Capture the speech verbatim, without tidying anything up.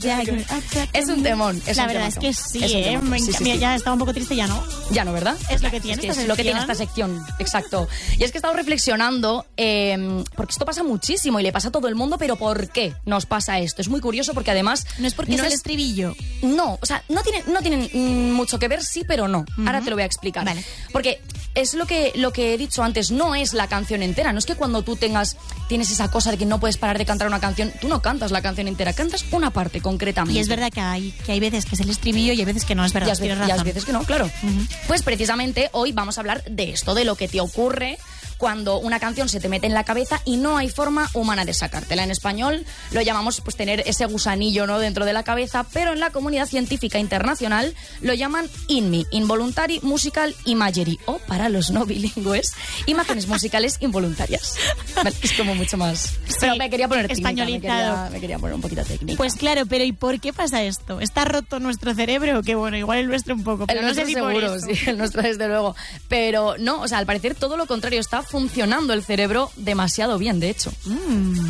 Es un temón. Es la un verdad temazo. es que sí, es ¿eh? Me sí, sí, mira, sí. ya estaba un poco triste, ya no. Ya no, ¿verdad? Es lo que tiene es que esta es lo que tiene esta sección. sección, exacto. Y es que he estado reflexionando, eh, porque esto pasa muchísimo y le pasa a todo el mundo, pero ¿por qué nos pasa esto? Es muy curioso porque además... No es porque no es el es- estribillo. No, o sea, no tienen, no tienen mm, mucho que ver, sí, pero no. Ahora te lo voy a explicar. Vale. Porque es lo que, lo que he dicho antes, no es la canción entera. No es que cuando tú tengas, tienes esa cosa de que no puedes parar de cantar una canción, tú no cantas la canción entera, cantas una parte concretamente. Y es verdad que hay, que hay veces que es el estribillo y hay veces que no, es verdad. Y has, tienes ve- y has razón. veces que no, claro. Pues precisamente hoy vamos a hablar de esto, de lo que te ocurre cuando una canción se te mete en la cabeza y no hay forma humana de sacártela. En español lo llamamos pues tener ese gusanillo, ¿no?, dentro de la cabeza, pero en la comunidad científica internacional lo llaman I N M I, Involuntary Musical Imagery, o para los no bilingües, imágenes musicales involuntarias. Vale, es como mucho más... Pero me quería poner técnica, me españolizado. quería, me quería poner un poquito técnica. Pues claro, pero ¿y por qué pasa esto? ¿Está roto nuestro cerebro? Que bueno, igual el nuestro un poco, pero El no sé nuestro si por seguro, eso. sí, el nuestro desde luego. Pero no, o sea, al parecer todo lo contrario, está funcionando el cerebro demasiado bien, de hecho. Mm.